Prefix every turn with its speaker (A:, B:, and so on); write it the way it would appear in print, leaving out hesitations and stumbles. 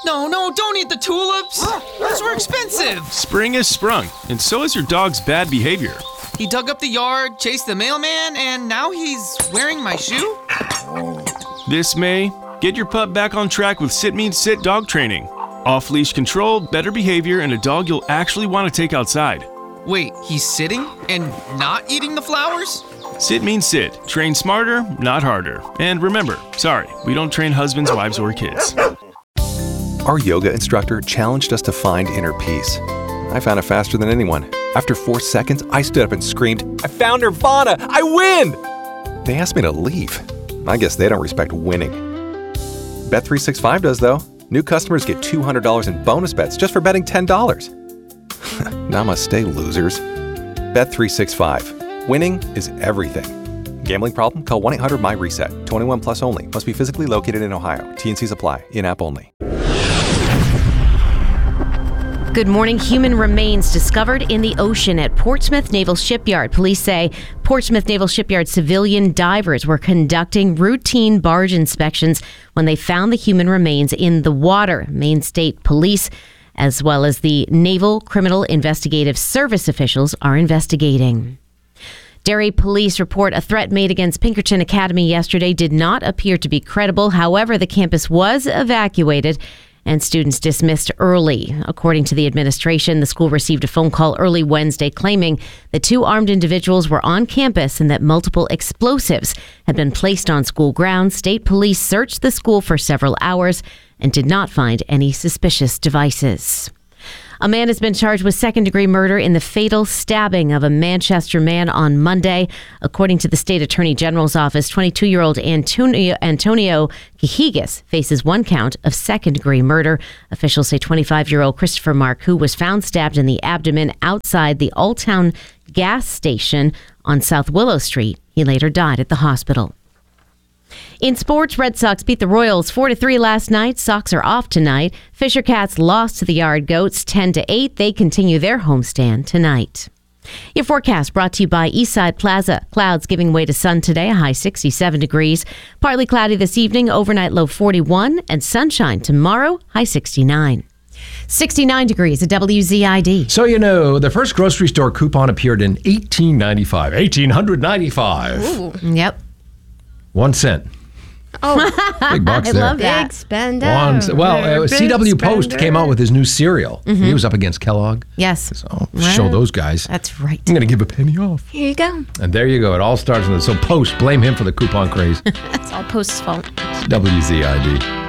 A: No, don't eat the tulips. Those were expensive.
B: Spring has sprung, and so is your dog's bad behavior.
A: He dug up the yard, chased the mailman, and now he's wearing my shoe?
B: This May, get your pup back on track with Sit Means Sit dog training. Off-leash control, better behavior, and a dog you'll actually want to take outside.
A: Wait, he's sitting and not eating the flowers?
B: Sit means sit. Train smarter, not harder. And remember, sorry, we don't train husbands, wives, or kids.
C: Our yoga instructor challenged us to find inner peace. I found it faster than anyone. After 4 seconds, I stood up and screamed, "I found Nirvana! I win!" They asked me to leave. I guess they don't respect winning. Bet365 does, though. New customers get $200 in bonus bets just for betting $10. Namaste, losers. Bet365. Winning is everything. Gambling problem? Call 1-800-MY-RESET. 21 plus only. Must be physically located in Ohio. T&Cs apply. In-app only.
D: Good morning. Human remains discovered in the ocean at Portsmouth Naval Shipyard. Police say Portsmouth Naval Shipyard civilian divers were conducting routine barge inspections when they found the human remains in the water. Maine State Police, as well as the Naval Criminal Investigative Service officials, are investigating. Derry police report a threat made against Pinkerton Academy yesterday did not appear to be credible. However, the campus was evacuated and students dismissed early. According to the administration, the school received a phone call early Wednesday claiming that 2 armed individuals were on campus and that multiple explosives had been placed on school grounds. State police searched the school for several hours and did not find any suspicious devices. A man has been charged with second-degree murder in the fatal stabbing of a Manchester man on Monday. According to the state attorney general's office, 22-year-old Antonio Cajigas faces 1 count of second-degree murder. Officials say 25-year-old Christopher Marcoux was found stabbed in the abdomen outside the Alltown gas station on South Willow Street. He later died at the hospital. In sports, Red Sox beat the Royals 4-3 last night. Sox are off tonight. Fisher Cats lost to the Yard Goats 10-8. They continue their homestand tonight. Your forecast brought to you by Eastside Plaza. Clouds giving way to sun today, a high 67 degrees. Partly cloudy this evening, overnight low 41, and sunshine tomorrow, high 69. 69 degrees at WZID.
E: So you know, the first grocery store coupon appeared in 1895. 1895.
D: Ooh. Yep.
E: 1 cent.
F: Oh,
E: big bucks
D: I
E: there.
D: love that.
F: Big spender.
E: CW Post came out with his new cereal.
D: Mm-hmm.
E: He was up against Kellogg.
D: Yes.
E: So show those guys.
D: That's right.
E: I'm going to give a penny off.
F: Here you go.
E: And there you go. It all starts with it. So Post, blame him for the coupon craze.
F: It's all Post's fault.
E: WZID.